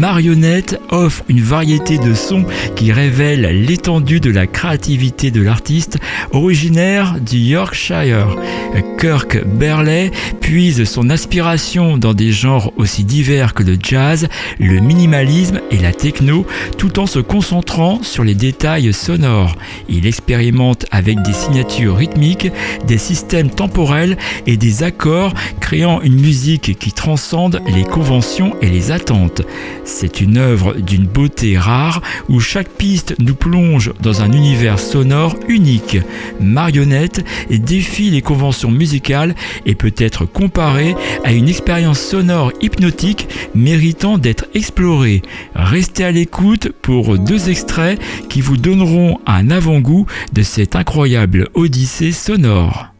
Marionnette offre une variété de sons qui révèle l'étendue de la créativité de l'artiste originaire du Yorkshire. Kirk Berley puise son inspiration dans des genres aussi divers que le jazz, le minimalisme et la techno, tout en se concentrant sur les détails sonores. Il expérimente avec des signatures rythmiques, des systèmes temporels et des accords, créant une musique qui transcende les conventions et les attentes. C'est une œuvre d'une beauté rare où chaque piste nous plonge dans un univers sonore unique. Marionnette défie les conventions musicales et peut être comparée à une expérience sonore hypnotique méritant d'être explorée. Restez à l'écoute pour 2 extraits qui vous donneront un avant-goût de cette incroyable odyssée sonore.